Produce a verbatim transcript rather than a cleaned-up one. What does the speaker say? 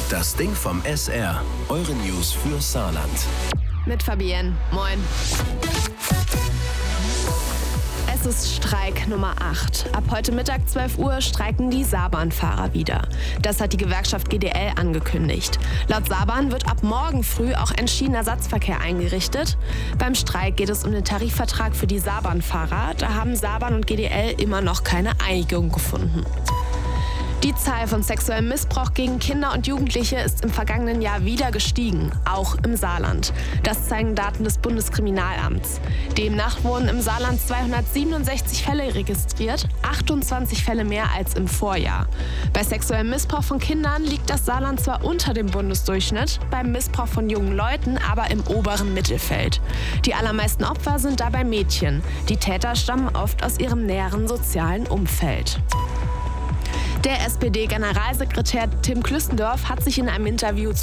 Das Ding vom S R. Eure News für Saarland. Mit Fabienne. Moin. Es ist Streik Nummer acht. Ab heute Mittag zwölf Uhr streiken die Saarbahnfahrer wieder. Das hat die Gewerkschaft G D L angekündigt. Laut Saarbahn wird ab morgen früh auch ein Schienenersatzverkehr eingerichtet. Beim Streik geht es um den Tarifvertrag für die Saarbahnfahrer. Da haben Saarbahn und G D L immer noch keine Einigung gefunden. Die Zahl von sexuellem Missbrauch gegen Kinder und Jugendliche ist im vergangenen Jahr wieder gestiegen, auch im Saarland. Das zeigen Daten des Bundeskriminalamts. Demnach wurden im Saarland zweihundertsiebenundsechzig Fälle registriert, achtundzwanzig Fälle mehr als im Vorjahr. Bei sexuellem Missbrauch von Kindern liegt das Saarland zwar unter dem Bundesdurchschnitt, beim Missbrauch von jungen Leuten aber im oberen Mittelfeld. Die allermeisten Opfer sind dabei Mädchen. Die Täter stammen oft aus ihrem näheren sozialen Umfeld. Der S P D-Generalsekretär Tim Klüstendorf hat sich in einem Interview